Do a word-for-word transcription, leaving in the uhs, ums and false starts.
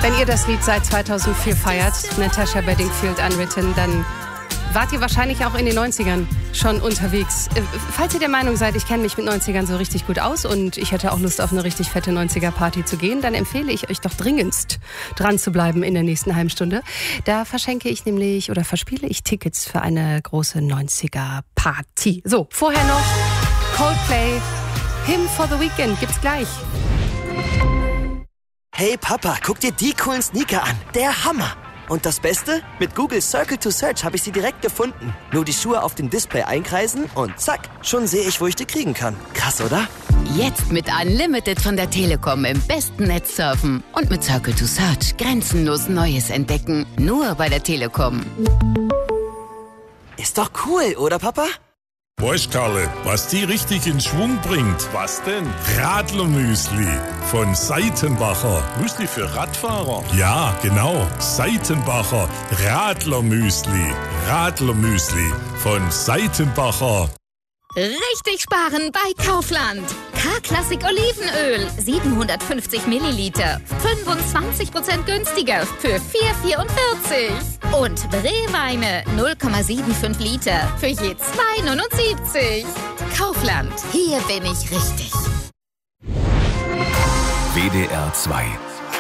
Wenn ihr das Lied seit zweitausendvier feiert, Natasha Bedingfield Unwritten, dann wart ihr wahrscheinlich auch in den neunzigern schon unterwegs. Falls ihr der Meinung seid, ich kenne mich mit neunzigern so richtig gut aus und ich hätte auch Lust auf eine richtig fette neunziger-Party zu gehen, dann empfehle ich euch doch dringendst dran zu bleiben in der nächsten halben Stunde. Da verschenke ich nämlich oder verspiele ich Tickets für eine große neunziger-Party. So, vorher noch Coldplay, Hymn for the Weekend, gibt's gleich. Hey Papa, guck dir die coolen Sneaker an. Der Hammer. Und das Beste? Mit Google Circle to Search habe ich sie direkt gefunden. Nur die Schuhe auf dem Display einkreisen und zack, schon sehe ich, wo ich die kriegen kann. Krass, oder? Jetzt mit Unlimited von der Telekom im besten Netz surfen. Und mit Circle to Search grenzenlos Neues entdecken. Nur bei der Telekom. Ist doch cool, oder Papa? Weißt, Karle, was die richtig in Schwung bringt? Was denn? Radlermüsli von Seitenbacher. Müsli für Radfahrer? Ja, genau. Seitenbacher Radlermüsli. Radlermüsli von Seitenbacher. Richtig sparen bei Kaufland. K-Klassik Olivenöl, siebenhundertfünfzig Milliliter, fünfundzwanzig Prozent günstiger für vier Komma vierundvierzig. Und Brewweine null Komma fünfundsiebzig Liter für je zwei Komma neunundsiebzig. Kaufland, hier bin ich richtig. W D R zwei